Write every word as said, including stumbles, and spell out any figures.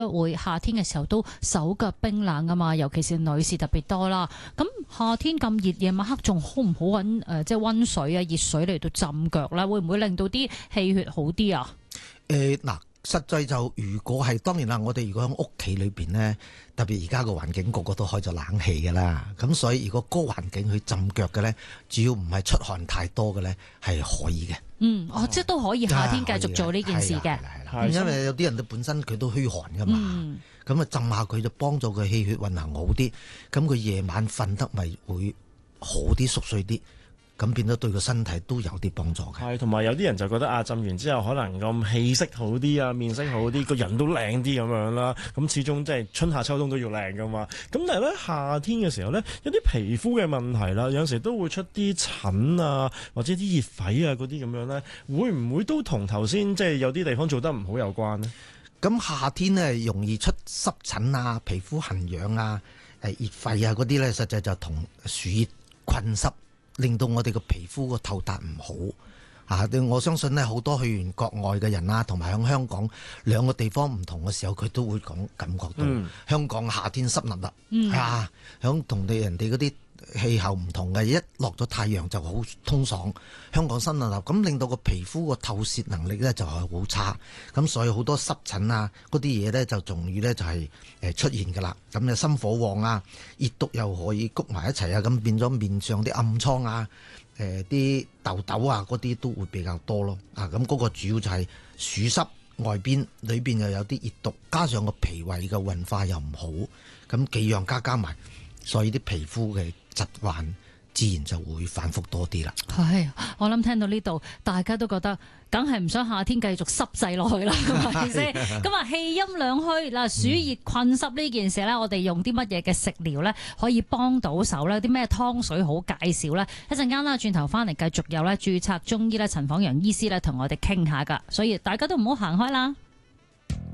會夏天嘅時候都手腳冰冷啊嘛，尤其是女士特別多啦。咁夏天咁熱，夜晚黑仲好唔好揾誒，即係溫水啊、熱水嚟到浸腳咧？會唔會令到啲氣血好啲啊？ 誒嗱、呃，實際就如果係當然啦，我哋如果喺屋企裏邊呢，特別而家個環境個個都開咗冷氣㗎啦，咁所以如果高環境去浸腳嘅呢，只要唔係出汗太多嘅呢，係可以嘅。嗯， 哦，即係都可以夏天繼續做呢件事嘅。 因為有啲人都本身佢都虛寒噶嘛，咁啊、嗯、浸下佢就幫助佢氣血運行好啲，咁佢夜晚瞓得咪會好啲熟睡啲，咁變咗對個身體都有啲幫助嘅。 係，同埋有啲人就覺得啊，浸完之後可能咁氣色好啲啊，面色好啲，個人都靚啲咁樣啦。咁始終即係春夏秋冬都要靚噶嘛。咁但係咧夏天嘅時候咧，有啲皮膚嘅問題啦，有陣時都會出啲疹啊，或者啲熱痱啊嗰啲咁樣咧，會唔會都同頭先即係有啲地方做得唔好有關呢？ 咁夏天呢，容易出濕疹啊、皮膚痕癢啊、誒熱痱啊嗰啲咧，實際就同暑熱困濕，令到我哋個皮膚個透達唔好啊！我相信呢，好多去完國外嘅人啊，同埋喺香港兩個地方唔同嘅時候，佢都會講感覺到、嗯、香港夏天濕立立、嗯、啊，響同哋人哋嗰啲氣候唔同嘅，一落咗太陽就好通爽。香港濕立立咁，令到個皮膚個透泄能力呢就係好差，咁所以好多濕疹啊嗰啲嘢呢，就容易呢就係誒出現噶啦。咁啊心火旺啊，熱毒又可以谷埋一齊啊，咁變咗面上啲暗瘡啊、誒啲痘痘啊嗰啲都會比較多咯。啊，咁嗰個主要就係暑濕外邊，裏邊又有啲熱毒，加上個脾胃嘅運化又唔好，咁幾樣加加埋，所以啲皮膚嘅疾患自然就會反覆多啲啦。 係，我諗聽到呢度，大家都覺得梗係唔想夏天繼續濕滯落去啦，係咪先？咁啊，氣陰兩虛嗱，暑熱困濕呢件事呢，我哋用啲乜嘢嘅食療呢？可以幫到手呢？啲咩湯水好介紹呢？一陣間啦，轉頭翻嚟繼續有咧註冊中醫咧陳晃陽醫師咧同我哋傾下噶，所以大家都唔好行開啦。